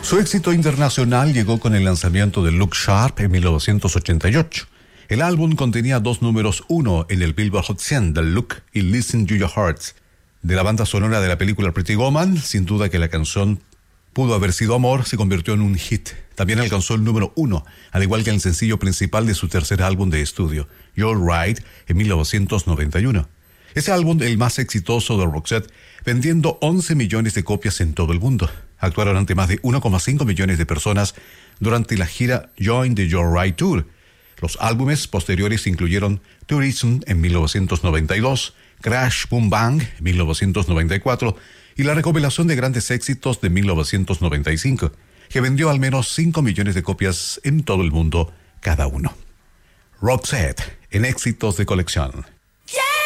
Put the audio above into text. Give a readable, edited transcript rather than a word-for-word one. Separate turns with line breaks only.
Su éxito internacional llegó con el lanzamiento de Look Sharp en 1988. El álbum contenía 2 números 1 en el Billboard Hot 100 del Look y Listen to Your Heart. De la banda sonora de la película Pretty Woman, sin duda que la canción Pudo haber sido amor se convirtió en un hit. También alcanzó el número 1, al igual que el sencillo principal de su tercer álbum de estudio, You're Right, en 1991. Ese álbum, el más exitoso de Roxette, vendiendo 11 millones de copias en todo el mundo. Actuaron ante más de 1,5 millones de personas durante la gira Join the You're Right Tour. Los álbumes posteriores incluyeron Tourism en 1992, Crash Boom Bang en 1994 y la recopilación de grandes éxitos de 1995, que vendió al menos 5 millones de copias en todo el mundo cada uno. Roxette, en éxitos de colección.